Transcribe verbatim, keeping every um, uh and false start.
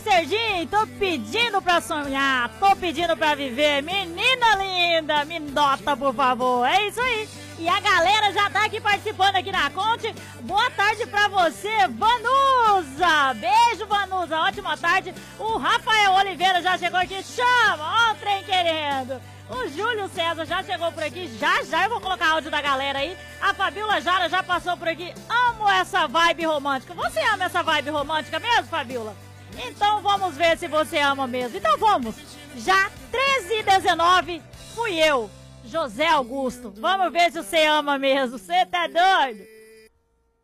Serginho, tô pedindo pra sonhar, tô pedindo pra viver. Menina linda, me nota, por favor. É isso aí. E a galera já tá aqui participando aqui na Conte. Boa tarde pra você, Vanusa. Beijo, Vanusa. Ótima tarde. O Rafael Oliveira já chegou aqui. Chama, ó o trem querendo. O Júlio César já chegou por aqui. Já, já eu vou colocar áudio da galera aí. A Fabiola Jara já passou por aqui. Amo essa vibe romântica. Você ama essa vibe romântica mesmo, Fabiola? Então vamos ver se você ama mesmo. Então vamos. Já treze e dezenove, fui eu, José Augusto. Vamos ver se você ama mesmo. Você tá doido?